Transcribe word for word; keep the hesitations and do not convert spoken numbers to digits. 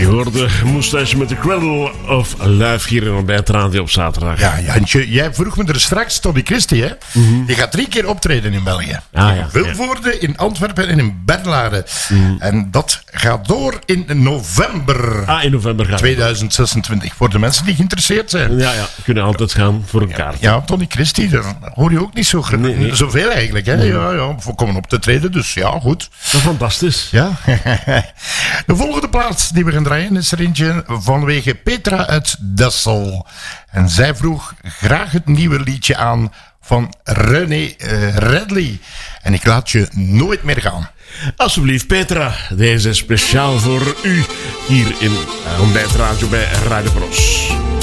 Je hoorde Moustache met de Cradle of Life hier in Ontbijt Radio op zaterdag. Ja, Jantje, jij vroeg me er straks, Tony Christie, hè? Mm-hmm. Die gaat drie keer optreden in België. Ah, ja, Vilvoorde, ja. in Antwerpen en in Berlaren. Mm. En dat gaat door in november. Ah, in november gaat tweeduizend zesentwintig. Voor de mensen die geïnteresseerd zijn. Ja, ja, kunnen altijd gaan voor een kaart. Ja, Tony Christie, daar hoor je ook niet zo gr- nee, nee. zoveel eigenlijk, hè? Nee. Ja, ja, we komen op te treden, dus ja, goed. Dat is fantastisch. Ja. De volgende plaats die we gaan draaien is er eentje vanwege Petra uit Dessel. En zij vroeg graag het nieuwe liedje aan van René uh, Redley. En ik laat je nooit meer gaan. Alsjeblieft, Petra. Deze is speciaal voor u hier in uh, Ontbijt Radio bij Radio Bros.